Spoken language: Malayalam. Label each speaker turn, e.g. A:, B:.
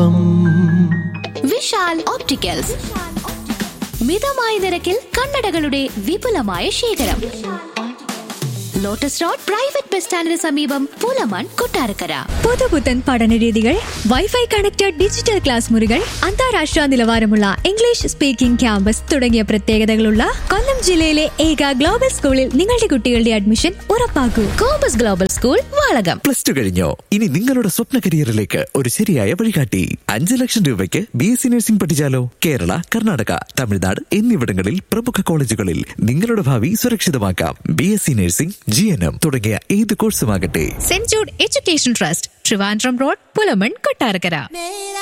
A: ഒപ്പം
B: വിശാൽ ഓപ്റ്റിക്കൽസ് മിതമായ നിരക്കിൽ കണ്ണടകളുടെ വിപുലമായ ശേഖരം. ലോട്ടസ് റോഡ് പ്രൈവറ്റ് ബസ് സ്റ്റാൻഡിന് സമീപം പൂലമാൻ കൊട്ടാരക്കര.
C: പുതുപുത്തൻ പഠനരീതികൾ, വൈഫൈ കണക്റ്റഡ് ഡിജിറ്റൽ ക്ലാസ് മുറികൾ, അന്താരാഷ്ട്ര നിലവാരമുള്ള ഇംഗ്ലീഷ് സ്പീക്കിംഗ് ക്യാമ്പസ് തുടങ്ങിയ പ്രത്യേകതകളുള്ള കൊല്ലം ജില്ലയിലെ ഏക ഗ്ലോബൽ സ്കൂളിൽ നിങ്ങളുടെ കുട്ടികളുടെ admission ഉറപ്പാക്കൂ.
B: Compass global school, Valakom.
D: Plus two കഴിഞ്ഞോ? ഇനി നിങ്ങളുടെ സ്വപ്ന കരിയറിലേക്ക് ഒരു ശരിയായ വഴികാട്ടി. 5 ലക്ഷം രൂപയ്ക്ക് BSc നഴ്സിംഗ് പഠിച്ചാലോ? കേരള, കർണാടക, തമിഴ്നാട് എന്നിവിടങ്ങളിൽ പ്രമുഖ കോളേജുകളിൽ നിങ്ങളുടെ ഭാവി സുരക്ഷിതമാക്കാം. BSc നഴ്സിംഗ്, GNM തുടങ്ങിയ ഏത് കോഴ്സുമാകട്ടെ.
C: Saint Jude education trust, Trivandrum road, Pulamon, Kottarakkara.